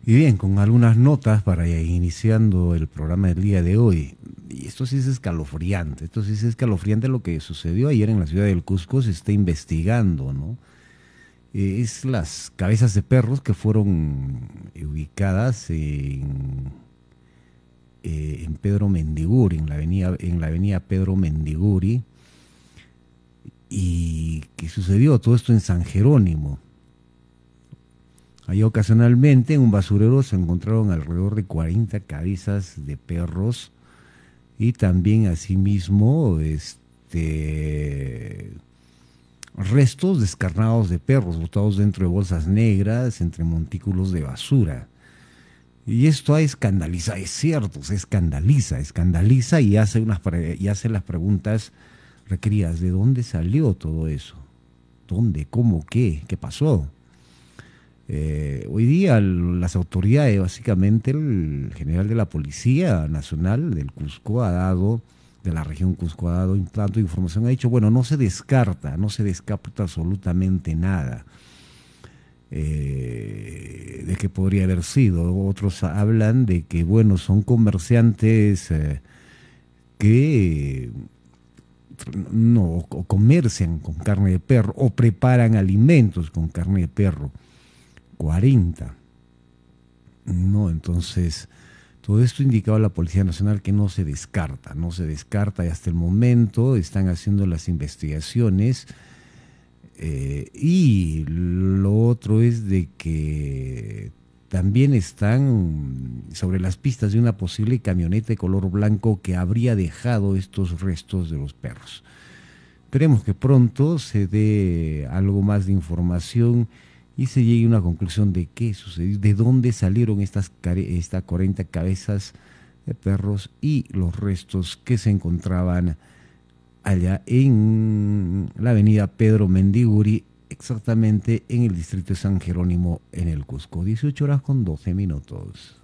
Y bien, con algunas notas para ir iniciando el programa del día de hoy. Y esto sí es escalofriante, esto sí es escalofriante lo que sucedió ayer en la ciudad del Cusco, se está investigando, ¿no? Es las cabezas de perros que fueron ubicadas en Pedro Mendiguri, en la avenida Pedro Mendiguri, y que sucedió todo esto en San Jerónimo. Ahí ocasionalmente en un basurero se encontraron alrededor de 40 cabezas de perros y también asimismo restos descarnados de perros botados dentro de bolsas negras entre montículos de basura. Y esto escandaliza, es cierto, se escandaliza y y hace las preguntas requeridas. ¿De dónde salió todo eso? ¿Dónde? ¿Cómo? ¿Qué pasó? Hoy día las autoridades, básicamente el general de la Policía Nacional del Cusco de la región Cusco ha dado un tanto de información, ha dicho, bueno, no se descarta absolutamente nada de que podría haber sido. Otros hablan de que, bueno, son comerciantes que no o comercian con carne de perro o preparan alimentos con carne de perro. 40. No, entonces, todo esto indicaba a la Policía Nacional que no se descarta y hasta el momento están haciendo las investigaciones. Y lo otro es de que también están sobre las pistas de una posible camioneta de color blanco que habría dejado estos restos de los perros. Esperemos que pronto se dé algo más de información y se llegue a una conclusión de qué sucedió, de dónde salieron estas 40 cabezas de perros y los restos que se encontraban allá en la avenida Pedro Mendiguri, exactamente en el distrito de San Jerónimo, en el Cusco. 18 horas con 12 minutos.